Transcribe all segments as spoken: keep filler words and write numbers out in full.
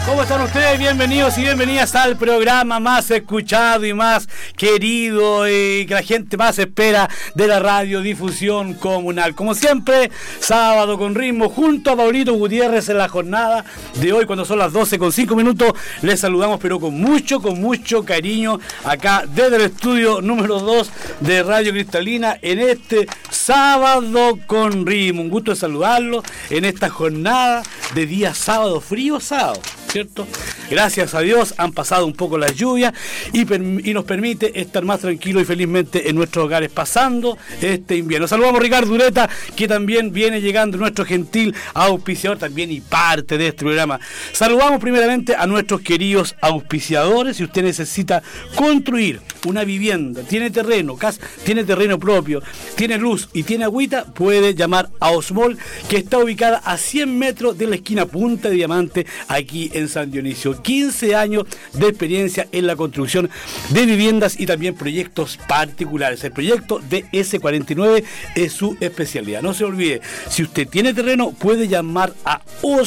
¿Cómo están ustedes? Bienvenidos y bienvenidas al programa más escuchado y más querido y que la gente más espera de la radiodifusión comunal. Como siempre, sábado con ritmo, junto a Paulito Gutiérrez en la jornada de hoy, cuando son las doce con cinco minutos. Les saludamos, pero con mucho, con mucho cariño, acá desde el estudio número dos de Radio Cristalina, en este sábado con ritmo. Un gusto de saludarlos en esta jornada de día sábado, frío sábado, ¿cierto? Gracias a Dios han pasado un poco las lluvias y, y nos permite estar más tranquilos y felizmente en nuestros hogares pasando este invierno. Saludamos a Ricardo Ureta, que también viene llegando, nuestro gentil auspiciador también y parte de este programa. Saludamos primeramente a nuestros queridos auspiciadores. Si usted necesita construir una vivienda, tiene terreno, casa, tiene terreno propio, tiene luz y tiene agüita, puede llamar a Osmol, que está ubicada a cien metros de la esquina Punta de Diamante, aquí en San Dionisio. quince años de experiencia en la construcción de viviendas y también proyectos particulares. El proyecto D S cuarenta y nueve es su especialidad. No se olvide, si usted tiene terreno, puede llamar a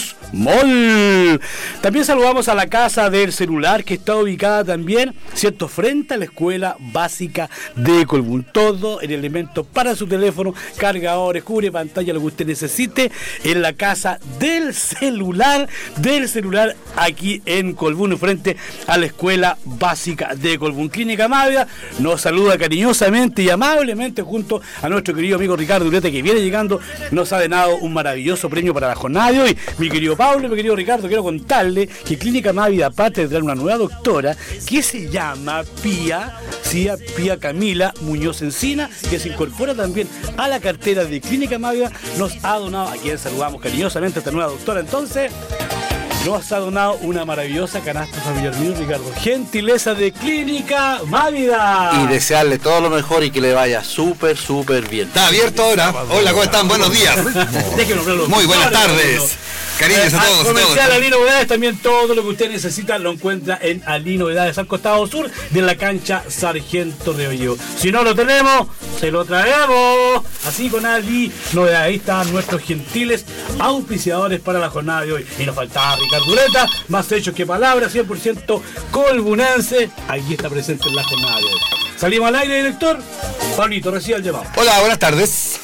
Osmol. También saludamos a la Casa del Celular, que está ubicada también, ¿cierto?, frente a la Escuela Básica de Colbún. Todo el elemento para su teléfono, cargadores, cubre pantalla, lo que usted necesite, en la Casa del Celular, del celular aquí en Colbún, frente a la Escuela Básica de Colbún. Clínica Mávida nos saluda cariñosamente y amablemente junto a nuestro querido amigo Ricardo Ureta, que viene llegando. Nos ha donado un maravilloso premio para la jornada de hoy. Mi querido Pablo, mi querido Ricardo, quiero contarle que Clínica Mávida, aparte de traer una nueva doctora que se llama Pía, ¿sí? Pía Camila Muñoz Encina, que se incorpora también a la cartera de Clínica Mávida, nos ha donado, a quien saludamos cariñosamente, a esta nueva doctora. Entonces, nos ha donado una maravillosa canasta familiar mío, Ricardo. Gentileza de Clínica Mávida. Y desearle todo lo mejor y que le vaya súper, súper bien. Está abierto ahora. Hola, ¿cómo están? Buenos días. Muy buenas tardes. Cariños a todos. Comercial Alí Novedades, también todo lo que usted necesita lo encuentra en Alí Novedades, al costado sur de la cancha Sargento de Hoyo. Si no lo tenemos, se lo traemos. Así con Alí Novedades. Ahí están nuestros gentiles auspiciadores para la jornada de hoy. Y nos faltaba Ricardo Ureta, más hechos que palabras, cien por ciento colbunense. Aquí está presente en la jornada de hoy. Salimos al aire, director. Pablito, recibe el llamado. Hola, buenas tardes.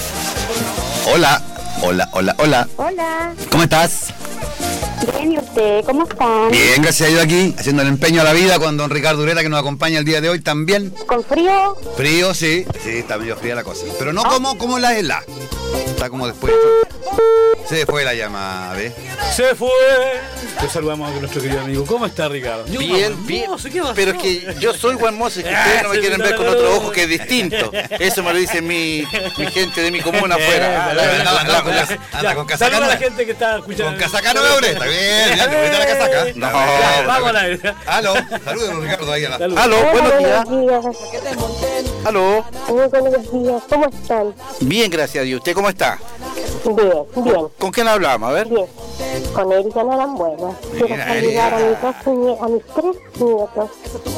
Hola. Hola, hola, hola. Hola. ¿Cómo estás? Bien, ¿y usted? ¿Cómo están? Bien, gracias a Dios aquí, haciendo el empeño a la vida con don Ricardo Ureta, que nos acompaña el día de hoy también. ¿Con frío? Frío, sí. Sí, está medio fría la cosa. Pero no como, como la hela. Está como después. Se fue la llamada, ¿ves? Se fue. Te saludamos a nuestro querido amigo. ¿Cómo está, Ricardo? Bien, bien. Pero es que yo soy Juan Moses, que ustedes no me quieren ver con otro ojo que es distinto. Eso me lo dice mi, mi gente de mi comuna afuera. Anda con casaca. Saluda a la gente que está escuchando. Con casaca no me Ureta. Bien, ya te la casaca. No, vamos al aire. Aló, salúdenos, Ricardo, ahí a la. Aló, buenos días. Aló. Muy buenos días. ¿Cómo están? Bien, gracias a Dios. ¿Usted cómo está? Bien, bien. ¿Con quién hablamos? A ver. Bien. Con Erika Narambuena. Quiero Mira, saludar a Erika. mis, dos, nie- a mis tres nietos.